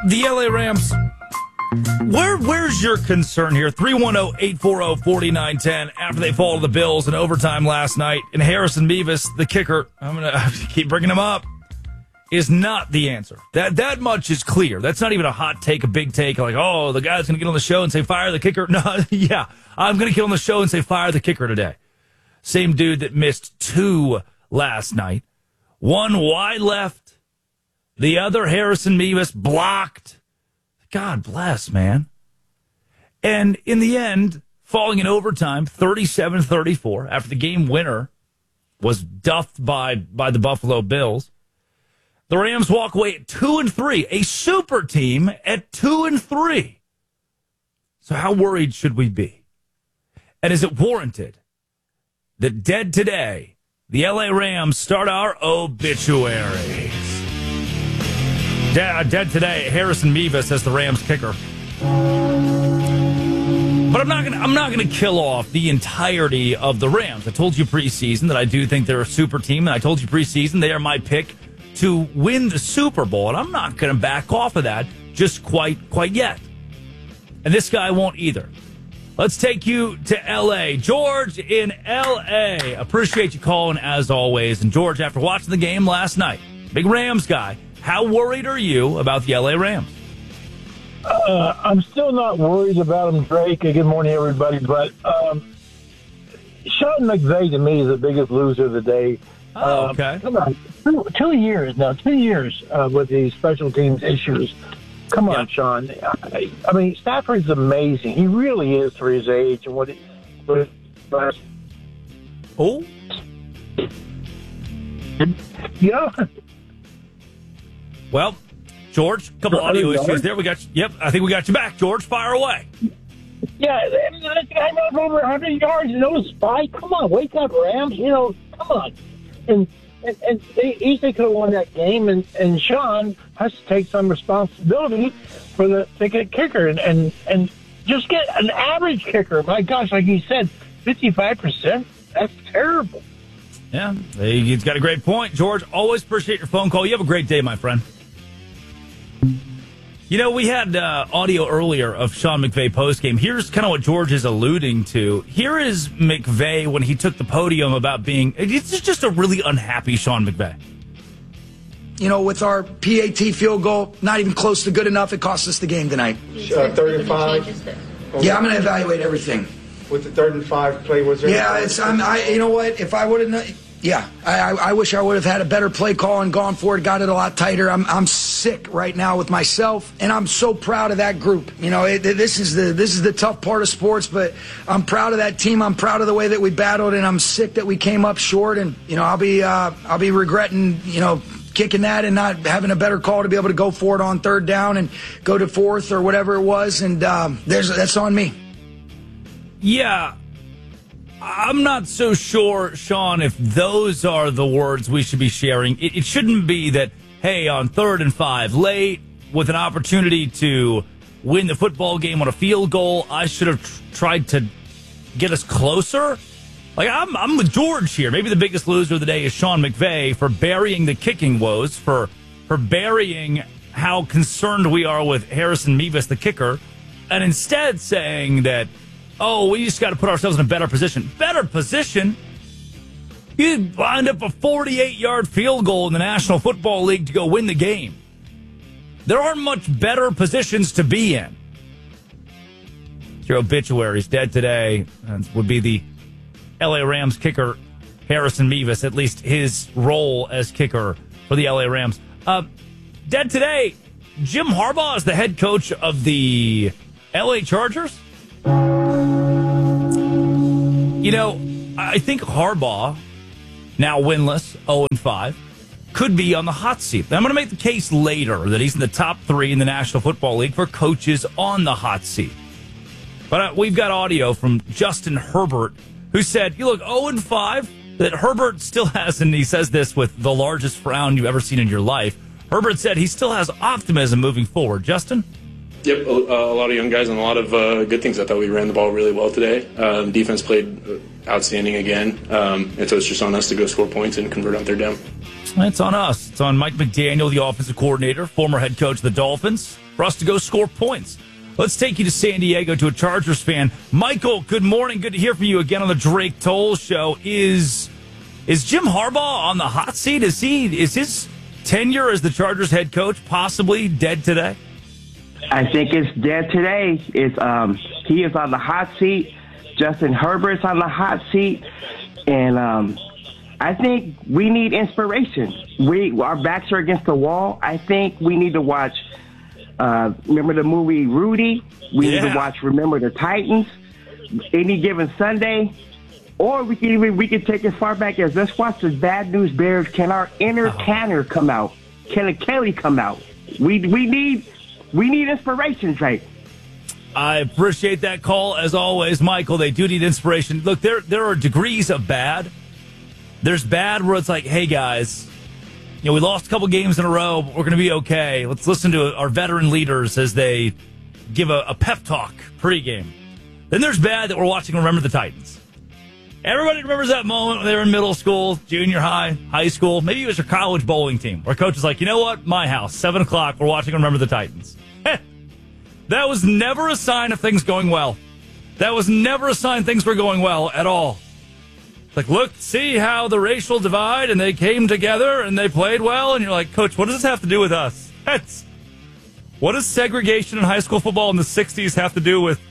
The LA Rams. Where's your concern here? 310-840-4910 after they fall to the Bills in overtime last night. And Harrison Mevis, the kicker, I'm going to keep bringing him up, is not the answer. That much is clear. That's not even a hot take, a big take, like, oh, the guy's going to get on the show and say, fire the kicker. No, yeah, I'm going to get on the show and say, fire the kicker today. Same dude that missed 2 last night. 1 wide left. The other, Harrison Mevis, blocked. God bless, man. And in the end, falling in overtime, 37-34, after the game winner was duffed by the Buffalo Bills, the Rams walk away at 2-3, a super team at 2-3. So how worried should we be? And is it warranted that dead today, the LA Rams start our obituaries? Dead today, Harrison Mevis as the Rams kicker. But I'm not gonna kill off the entirety of the Rams. I told you preseason that I do think they're a super team, and I told you preseason they are my pick to win the Super Bowl, and I'm not gonna back off of that just quite yet. And this guy won't either. Let's take you to L.A. George in L.A. Appreciate you calling as always. And George, after watching the game last night, big Rams guy, how worried are you about the L.A. Rams? I'm still not worried about them, Drake. Good morning, everybody. But Sean McVay, to me, is the biggest loser of the day. Oh, okay. Come on. 2 years now, 2 years with these special teams issues. Come on, Sean. I mean, Stafford's amazing. He really is for his age and what Oh? Yeah. Well, George, a couple audio issues there. We got you. Yep, I think we got you back, George. Fire away. Yeah, I mean, this guy ran over 100 yards, no spike. Come on, wake up, Rams. You know, come on. And they easily could have won that game, and Sean has to take some responsibility for the kicker and just get an average kicker. My gosh, like he said, 55%. That's terrible. Yeah, he's got a great point. George, always appreciate your phone call. You have a great day, my friend. You know, we had audio earlier of Sean McVay postgame. Here's kind of what George is alluding to. Here is McVay when he took the podium about being, it's just a really unhappy Sean McVay. You know, with our PAT field goal, not even close to good enough, it cost us the game tonight. 3rd and 5. Yeah, I'm going to evaluate everything. With the 3rd and 5 play, was there? Yeah, you know what? If I would have, I wish I would have had a better play call and gone for it, got it a lot tighter. I'm sick right now with myself, and I'm so proud of that group. You know, this is the tough part of sports, but I'm proud of that team. I'm proud of the way that we battled, and I'm sick that we came up short. And you know, I'll be regretting, you know, kicking that and not having a better call to be able to go for it on 3rd down and go to 4th or whatever it was. And that's on me. Yeah. I'm not so sure, Sean, if those are the words we should be sharing. It shouldn't be that, hey, on 3rd and 5, late, with an opportunity to win the football game on a field goal, I should have tried to get us closer. Like, I'm with George here. Maybe the biggest loser of the day is Sean McVay for burying the kicking woes, for burying how concerned we are with Harrison Mevis, the kicker, and instead saying that, oh, we just got to put ourselves in a better position. Better position? You lined up a 48-yard field goal in the National Football League to go win the game. There aren't much better positions to be in. Your obituaries dead today would be the LA Rams kicker, Harrison Mevis, at least his role as kicker for the LA Rams. Dead today, Jim Harbaugh is the head coach of the LA Chargers. You know, I think Harbaugh, now winless, 0-5, could be on the hot seat. I'm going to make the case later that he's in the top 3 in the National Football League for coaches on the hot seat. But we've got audio from Justin Herbert, who said, you look, 0-5, that Herbert still has, and he says this with the largest frown you've ever seen in your life, Herbert said he still has optimism moving forward. Justin? Yep, a lot of young guys and a lot of good things. I thought we ran the ball really well today. Defense played outstanding again, and so it's just on us to go score points and convert on third down. It's on us. It's on Mike McDaniel, the offensive coordinator, former head coach of the Dolphins, for us to go score points. Let's take you to San Diego to a Chargers fan. Michael, good morning. Good to hear from you again on the Drake Toll Show. Is Jim Harbaugh on the hot seat? Is his tenure as the Chargers head coach possibly dead today? I think it's dead today. He is on the hot seat. Justin Herbert's on the hot seat. And I think we need inspiration. Our backs are against the wall. I think we need to watch, remember the movie Rudy? We need to watch Remember the Titans, Any Given Sunday. Or we can take as far back as, let's watch the Bad News Bears. Can our inner Tanner come out? Can Kelly come out? We need inspiration, Drake. I appreciate that call, as always, Michael. They do need inspiration. Look, there are degrees of bad. There's bad where it's like, hey, guys, we lost a couple games in a row, but we're going to be okay. Let's listen to our veteran leaders as they give a pep talk pregame. Then there's bad that we're watching Remember the Titans. Everybody remembers that moment when they were in middle school, junior high, high school. Maybe it was your college bowling team where coach is like, you know what? My house, 7 o'clock, we're watching Remember the Titans. That was never a sign of things going well. That was never a sign things were going well at all. Like, look, see how the racial divide, and they came together, and they played well, and you're like, Coach, what does this have to do with us? What does segregation in high school football in the 60s have to do with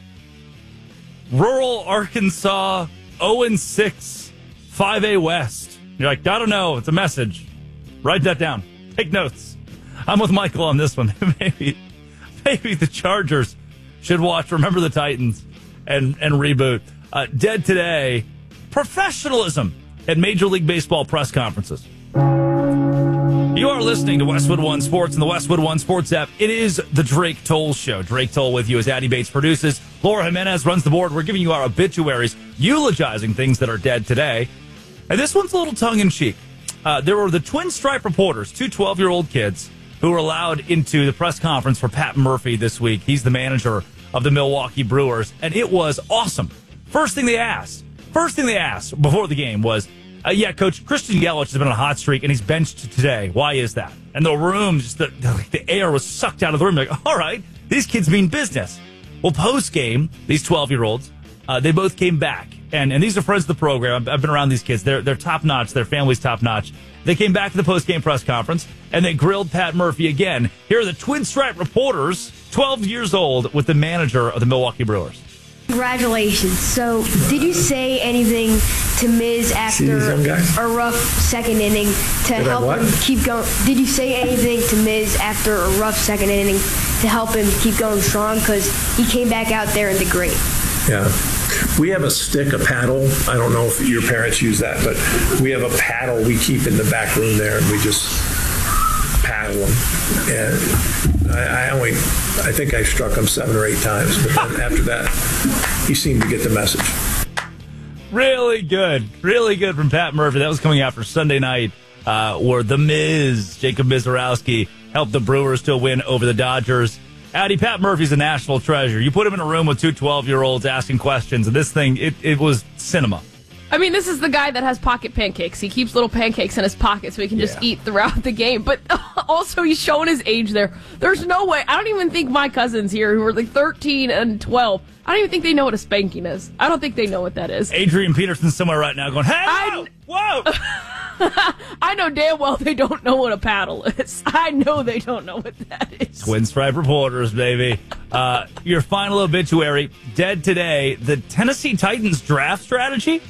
rural Arkansas, 0-6, 5A West? You're like, I don't know. It's a message. Write that down. Take notes. I'm with Michael on this one. Maybe the Chargers should watch Remember the Titans and reboot. Dead today, professionalism at Major League Baseball press conferences. You are listening to Westwood One Sports and the Westwood One Sports app. It is the Drake Toll Show. Drake Toll with you as Addy Bates produces. Laura Jimenez runs the board. We're giving you our obituaries, eulogizing things that are dead today. And this one's a little tongue-in-cheek. There were the Twin Stripe reporters, two 12-year-old kids, who were allowed into the press conference for Pat Murphy this week. He's the manager of the Milwaukee Brewers, and it was awesome. First thing they asked before the game was, Coach, Christian Yelich has been on a hot streak, and he's benched today. Why is that? And the room, just the air was sucked out of the room. Like, all right, these kids mean business. Well, post-game, these 12-year-olds, they both came back. And these are friends of the program. I've been around these kids. They're top-notch. Their family's top-notch. They came back to the post-game press conference, and they grilled Pat Murphy again. Here are the Twin Stripe reporters, 12 years old, with the manager of the Milwaukee Brewers. Congratulations. So, did you say anything to Miz after a rough second inning to help him keep going? Did you say anything to Miz after a rough second inning to help him keep going strong? Because he came back out there and did great. Yeah. We have a stick, a paddle. I don't know if your parents use that, but we have a paddle we keep in the back room there, and we just paddle him. And I think I struck him 7 or 8 times, but then after that, he seemed to get the message. Really good from Pat Murphy. That was coming after Sunday night, where the Miz, Jacob Mizorowski, helped the Brewers to win over the Dodgers. Addy, Pat Murphy's a national treasure. You put him in a room with two 12-year-olds asking questions, and this thing, it was cinema. I mean, this is the guy that has pocket pancakes. He keeps little pancakes in his pocket so he can just eat throughout the game. But also, he's showing his age there. There's no way. I don't even think my cousins here, who are like 13 and 12, I don't even think they know what a spanking is. I don't think they know what that is. Adrian Peterson's somewhere right now going, hey, whoa! I know damn well they don't know what a paddle is. I know they don't know what that is. Twin Stripe reporters, baby. Your final obituary, dead today, the Tennessee Titans draft strategy.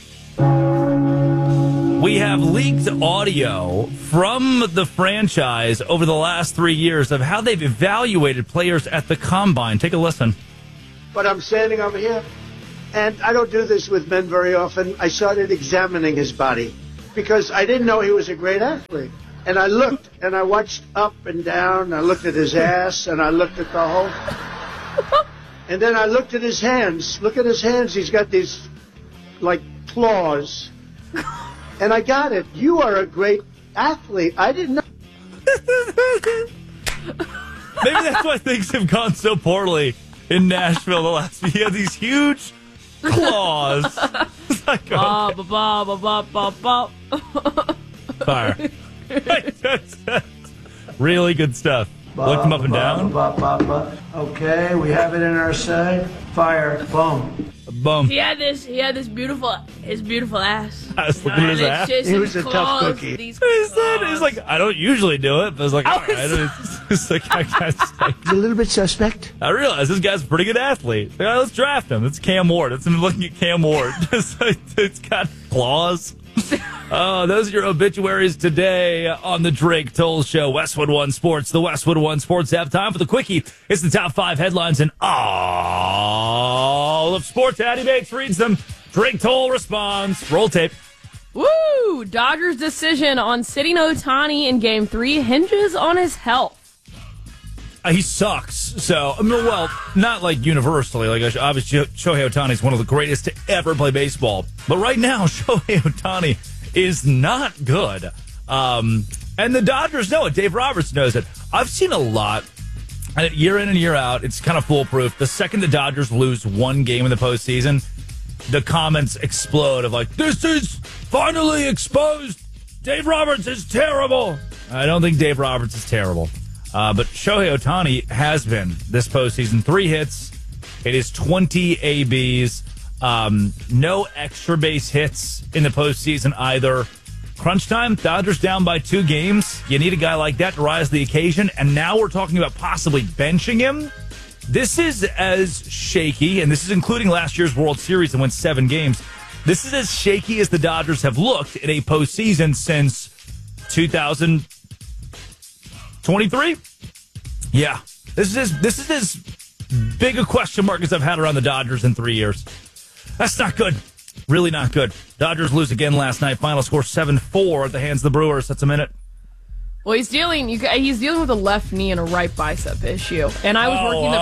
We have leaked audio from the franchise over the last 3 years of how they've evaluated players at the Combine. Take a listen. But I'm standing over here, and I don't do this with men very often. I started examining his body because I didn't know he was a great athlete. And I looked, and I watched up and down. I looked at his ass, and I looked at the whole... And then I looked at his hands. Look at his hands. He's got these, like, claws. And I got it. You are a great athlete. I didn't know. Maybe that's why things have gone so poorly in Nashville the last few. He had these huge claws. It's like, fire. That's really good stuff. Look them up and down. Okay, we have it in our side. Fire. Boom. Boom. He had this beautiful ass. I was looking at his ass. He was a tough cookie. He's like, I don't usually do it, but I was like, all right. It's like, He's a little bit suspect. I realize this guy's a pretty good athlete. All right, let's draft him. It's Cam Ward. I'm looking at Cam Ward. It's got claws. Oh, those are your obituaries today on the Drake Toll Show. Westwood One Sports, the Westwood One Sports app. Time for the Quickie. It's the top 5 headlines in all of sports. Addy Bates reads them. Drake Toll responds. Roll tape. Woo! Dodgers' decision on sitting Ohtani in Game 3 hinges on his health. He sucks. So, I mean, well, not like universally. Like, obviously, Shohei Ohtani is one of the greatest to ever play baseball. But right now, Shohei Ohtani is not good. And the Dodgers know it. Dave Roberts knows it. I've seen a lot. Year in and year out, it's kind of foolproof. The second the Dodgers lose one game in the postseason, the comments explode of like, this is finally exposed. Dave Roberts is terrible. I don't think Dave Roberts is terrible. But Shohei Ohtani has been this postseason. 3 hits. It is 20 ABs. No extra base hits in the postseason either. Crunch time, Dodgers down by 2 games. You need a guy like that to rise to the occasion. And now we're talking about possibly benching him. This is as shaky, and this is including last year's World Series and went 7 games. This is as shaky as the Dodgers have looked in a postseason since 2023. Yeah, this is as big a question mark as I've had around the Dodgers in 3 years. That's not good. Really not good. Dodgers lose again last night. Final score 7-4 at the hands of the Brewers. That's a minute. Well, he's dealing with a left knee and a right bicep issue. And I was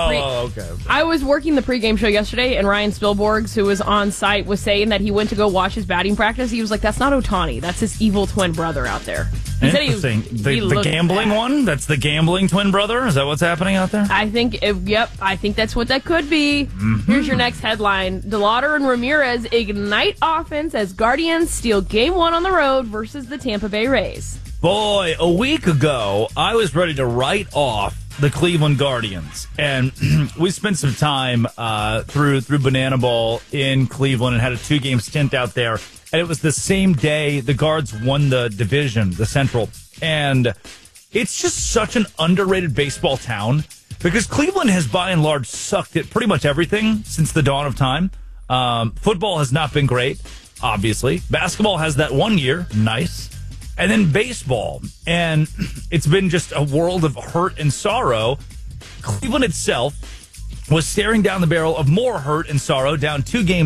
I was working the pregame show yesterday, and Ryan Spielborgs, who was on site, was saying that he went to go watch his batting practice. He was like, "That's not Ohtani. That's his evil twin brother out there." He said Interesting. The gambling one? That's the gambling twin brother? Is that what's happening out there? I think, I think that's what that could be. Mm-hmm. Here's your next headline. DeLauder and Ramirez ignite offense as Guardians steal Game 1 on the road versus the Tampa Bay Rays. Boy, a week ago, I was ready to write off the Cleveland Guardians. And we spent some time through Banana Bowl in Cleveland and had a 2-game stint out there. And it was the same day the Guards won the division, the Central. And it's just such an underrated baseball town because Cleveland has by and large sucked at pretty much everything since the dawn of time. Football has not been great, obviously. Basketball has that 1 year. Nice. And then baseball. And it's been just a world of hurt and sorrow. Cleveland itself was staring down the barrel of more hurt and sorrow, down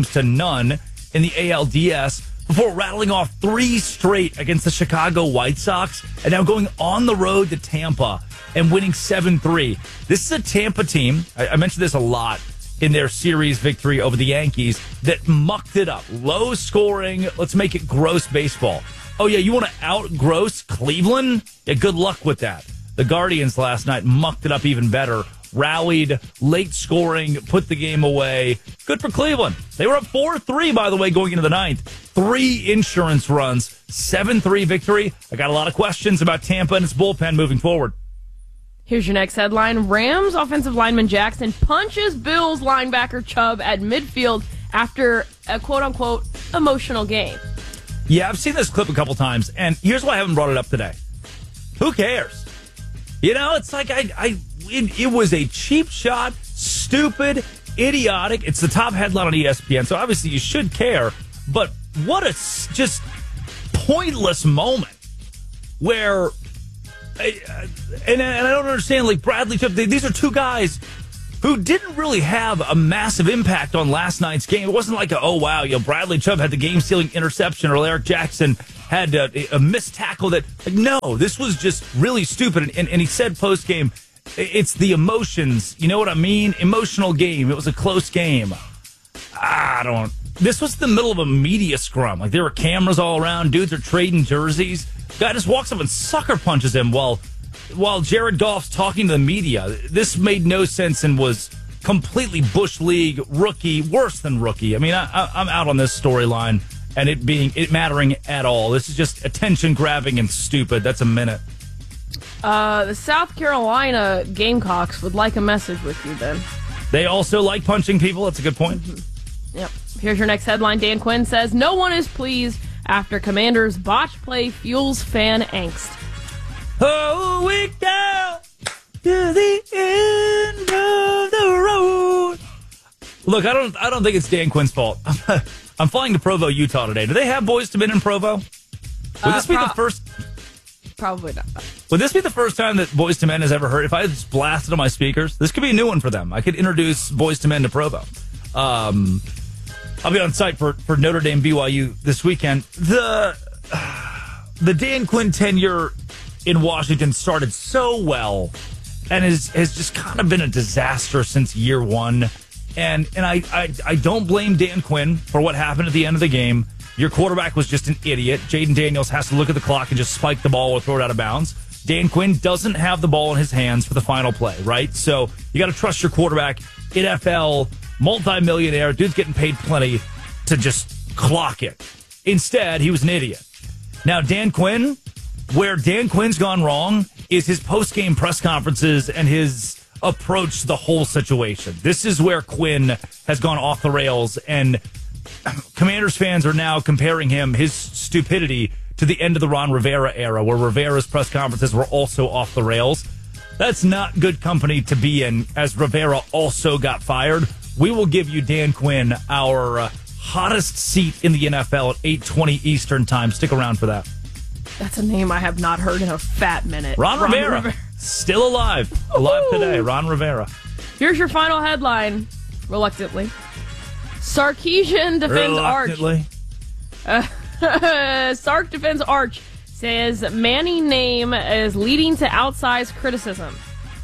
2-0 in the ALDS before rattling off 3 straight against the Chicago White Sox and now going on the road to Tampa and winning 7-3. This is a Tampa team, I mentioned this a lot in their series victory over the Yankees, that mucked it up. Low scoring, let's make it gross baseball. Oh, yeah, you want to out-gross Cleveland? Yeah, good luck with that. The Guardians last night mucked it up even better. Rallied, late scoring, put the game away. Good for Cleveland. They were up 4-3, by the way, going into the 9th. 3 insurance runs, 7-3 victory. I got a lot of questions about Tampa and its bullpen moving forward. Here's your next headline. Rams offensive lineman Jackson punches Bills linebacker Chubb at midfield after a quote-unquote emotional game. Yeah, I've seen this clip a couple times, and here's why I haven't brought it up today. Who cares? You know, it's like it was a cheap shot, stupid, idiotic. It's the top headline on ESPN, so obviously you should care. But what a just pointless moment where, and I don't understand, like Bradley Chubb, these are 2 guys who didn't really have a massive impact on last night's game. It wasn't like, Bradley Chubb had the game-stealing interception or Eric Jackson had a missed tackle that, no, this was just really stupid. And he said post-game, it's the emotions. You know what I mean? Emotional game. It was a close game. This was the middle of a media scrum. Like, there were cameras all around. Dudes are trading jerseys. Guy just walks up and sucker punches him while while Jared Goff's talking to the media, this made no sense and was completely Bush League rookie, worse than rookie. I mean, I'm out on this storyline and it mattering at all. This is just attention grabbing and stupid. That's a minute. The South Carolina Gamecocks would like a message with you, then. They also like punching people. That's a good point. Mm-hmm. Yep. Here's your next headline. Dan Quinn says, no one is pleased after Commanders' botch play fuels fan angst. Oh, we go to the end of the road. Look, I don't think it's Dan Quinn's fault. I'm flying to Provo, Utah today. Do they have Boys to Men in Provo? Would this be the first? Probably not. Would this be the first time that Boys to Men has ever heard? If I just blasted on my speakers, this could be a new one for them. I could introduce Boys to Men to Provo. I'll be on site for Notre Dame BYU this weekend. The Dan Quinn tenure in Washington started so well and has just kind of been a disaster since year one. And I don't blame Dan Quinn for what happened at the end of the game. Your quarterback was just an idiot. Jaden Daniels has to look at the clock and just spike the ball or throw it out of bounds. Dan Quinn doesn't have the ball in his hands for the final play, right? So you got to trust your quarterback. NFL, multi-millionaire, dude's getting paid plenty to just clock it. Instead, he was an idiot. Now, Dan Quinn, where Dan Quinn's gone wrong is his post-game press conferences and his approach to the whole situation. This is where Quinn has gone off the rails, and Commanders fans are now comparing his stupidity to the end of the Ron Rivera era, where Rivera's press conferences were also off the rails. That's not good company to be in, as Rivera also got fired. We will give you Dan Quinn, our hottest seat in the NFL at 8:20 Eastern time. Stick around for that. That's a name I have not heard in a fat minute. Ron Rivera. Still alive. Alive today. Ron Rivera. Here's your final headline, reluctantly. Sarkisian defends Reluctantly. Arch. Sark defends Arch. Says Manny name is leading to outsized criticism.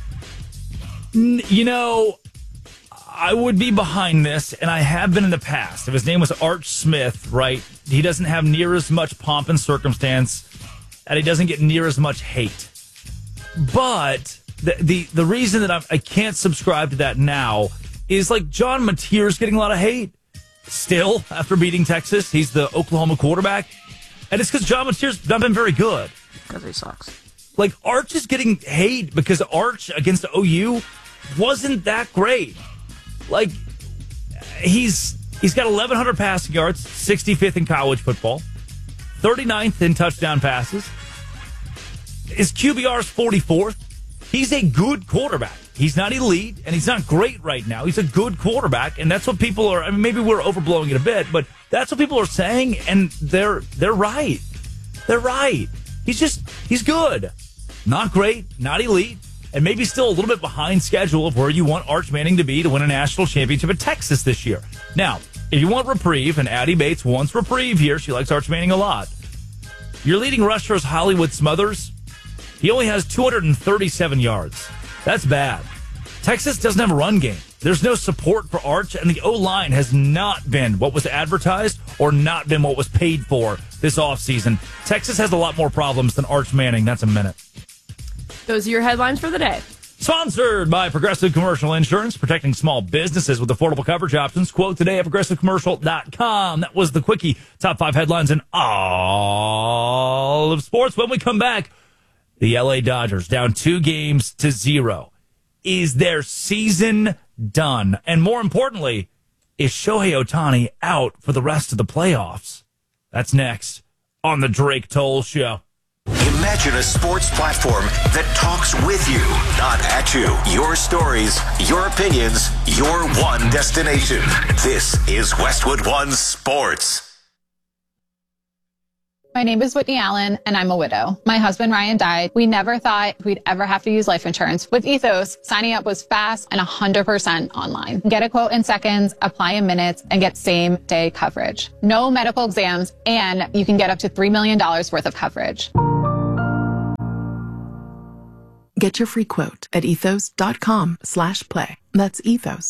You know, I would be behind this, and I have been in the past. If his name was Arch Smith, right, he doesn't have near as much pomp and circumstance, and he doesn't get near as much hate. But the reason that I can't subscribe to that now is like John Mateer's getting a lot of hate still after beating Texas. He's the Oklahoma quarterback. And it's because John Mateer's not been very good. Because he sucks. Like, Arch is getting hate because Arch against OU wasn't that great. Like, he's got 1,100 passing yards, 65th in college football, 39th in touchdown passes. His QBR is 44th. He's a good quarterback. He's not elite, and he's not great right now. He's a good quarterback, and that's what people are. I mean, maybe we're overblowing it a bit, but that's what people are saying, and they're right. They're right. He's good. Not great, not elite, and maybe still a little bit behind schedule of where you want Arch Manning to be to win a national championship at Texas this year. Now, if you want reprieve, and Addie Bates wants reprieve here, she likes Arch Manning a lot. Your leading rusher is Hollywood Smothers. He only has 237 yards. That's bad. Texas doesn't have a run game. There's no support for Arch, and the O-line has not been what was advertised or not been what was paid for this offseason. Texas has a lot more problems than Arch Manning. That's a minute. Those are your headlines for the day. Sponsored by Progressive Commercial Insurance, protecting small businesses with affordable coverage options. Quote today at progressivecommercial.com. That was the Quickie. Top 5 headlines in all of sports. When we come back, the LA Dodgers down 2-0. Is their season done? And more importantly, is Shohei Ohtani out for the rest of the playoffs? That's next on the Drake Toll Show. Imagine a sports platform that talks with you, not at you. Your stories, your opinions, your one destination. This is Westwood One Sports. My name is Whitney Allen, and I'm a widow. My husband, Ryan, died. We never thought we'd ever have to use life insurance. With Ethos, signing up was fast and 100% online. Get a quote in seconds, apply in minutes, and get same-day coverage. No medical exams, and you can get up to $3 million worth of coverage. Get your free quote at ethos.com/play. That's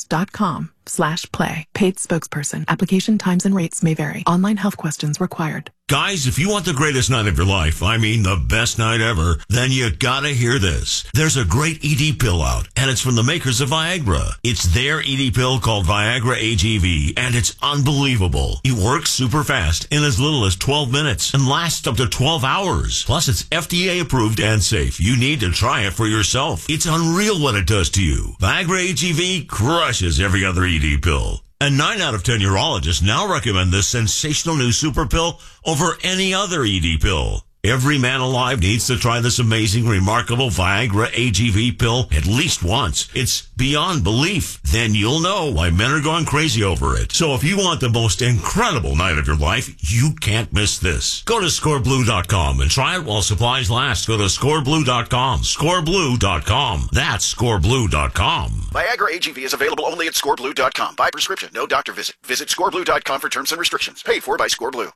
ethos.com/play. Paid spokesperson. Application times and rates may vary. Online health questions required. Guys, if you want the greatest night of your life, I mean the best night ever, then you gotta hear this. There's a great ED pill out, and it's from the makers of Viagra. It's their ED pill called Viagra AGV, and it's unbelievable. It works super fast in as little as 12 minutes and lasts up to 12 hours. Plus, it's FDA approved and safe. You need to try it for yourself. It's unreal what it does to you. Viagra AGV crushes every other ED pill. And 9 out of 10 urologists now recommend this sensational new super pill over any other ED pill. Every man alive needs to try this amazing, remarkable Viagra AGV pill at least once. It's beyond belief. Then you'll know why men are going crazy over it. So if you want the most incredible night of your life, you can't miss this. Go to scoreblue.com and try it while supplies last. Go to scoreblue.com. Scoreblue.com. That's scoreblue.com. Viagra AGV is available only at scoreblue.com. By prescription, no doctor visit. Visit scoreblue.com for terms and restrictions. Paid for by ScoreBlue.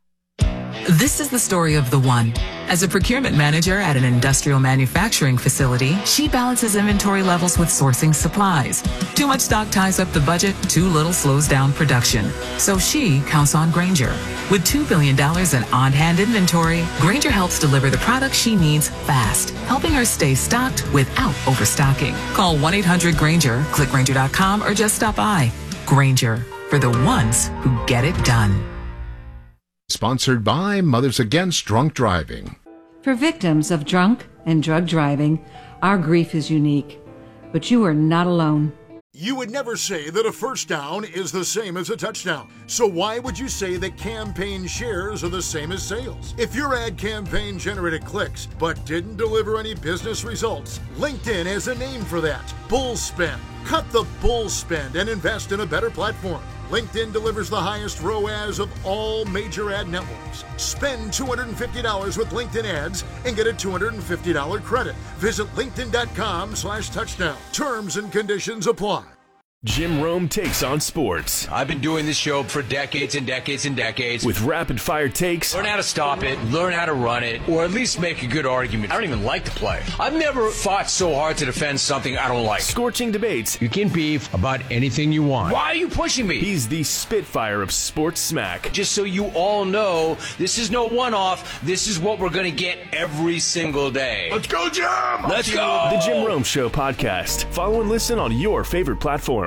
This is the story of the one. As a procurement manager at an industrial manufacturing facility, she balances inventory levels with sourcing supplies. Too much stock ties up the budget, too little slows down production. So she counts on Grainger. With $2 billion in on-hand inventory, Grainger helps deliver the products she needs fast, helping her stay stocked without overstocking. Call 1-800-GRAINGER, click Grainger.com, or just stop by. Grainger, for the ones who get it done. Sponsored by Mothers Against Drunk Driving. For victims of drunk and drug driving, our grief is unique, but you are not alone. You would never say that a first down is the same as a touchdown. So why would you say that campaign shares are the same as sales? If your ad campaign generated clicks but didn't deliver any business results, LinkedIn has a name for that: bull spend. Cut the bull spend and invest in a better platform. LinkedIn delivers the highest ROAS of all major ad networks. Spend $250 with LinkedIn ads and get a $250 credit. Visit linkedin.com/touchdown. Terms and conditions apply. Jim Rome takes on sports. I've been doing this show for decades and decades and decades. With rapid-fire takes. Learn how to stop it, learn how to run it, or at least make a good argument. I don't even like the play. I've never fought so hard to defend something I don't like. Scorching debates. You can beef about anything you want. Why are you pushing me? He's the Spitfire of sports smack. Just so you all know, this is no one-off. This is what we're going to get every single day. Let's go, Jim! Let's go! The Jim Rome Show podcast. Follow and listen on your favorite platform.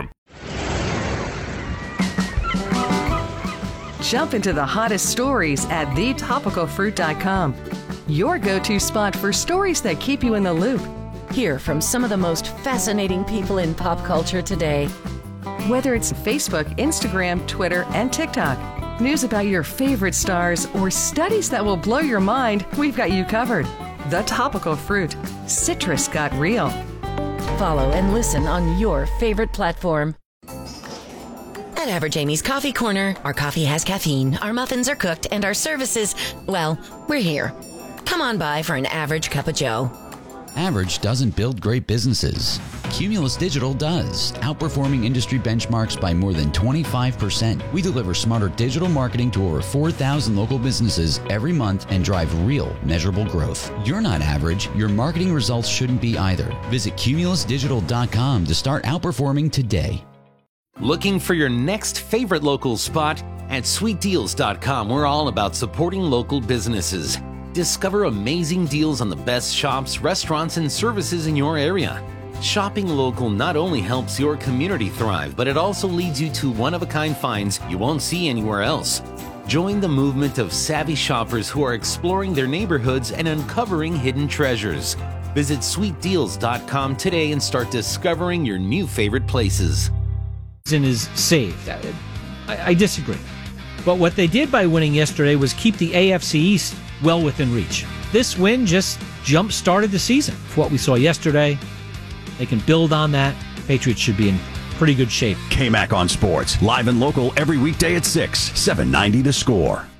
Jump into the hottest stories at thetopicalfruit.com. Your go-to spot for stories that keep you in the loop. Hear from some of the most fascinating people in pop culture today. Whether it's Facebook, Instagram, Twitter, and TikTok, news about your favorite stars, or studies that will blow your mind, we've got you covered. The Topical Fruit. Citrus got real. Follow and listen on your favorite platform. At Average Amy's Coffee Corner, our coffee has caffeine, our muffins are cooked, and our services, well, we're here. Come on by for an average cup of joe. Average doesn't build great businesses. Cumulus Digital does, outperforming industry benchmarks by more than 25%. We deliver smarter digital marketing to over 4,000 local businesses every month and drive real, measurable growth. You're not average. Your marketing results shouldn't be either. Visit cumulusdigital.com to start outperforming today. Looking for your next favorite local spot? At sweetdeals.com, we're all about supporting local businesses. Discover amazing deals on the best shops, restaurants, and services in your area. Shopping local not only helps your community thrive, but it also leads you to one-of-a-kind finds you won't see anywhere else. Join the movement of savvy shoppers who are exploring their neighborhoods and uncovering hidden treasures. Visit sweetdeals.com today and start discovering your new favorite places. Is saved. I disagree. But what they did by winning yesterday was keep the AFC East well within reach. This win just jump-started the season. For what we saw yesterday, they can build on that. Patriots should be in pretty good shape. KMAC on Sports, live and local every weekday at 6, 790 The Score.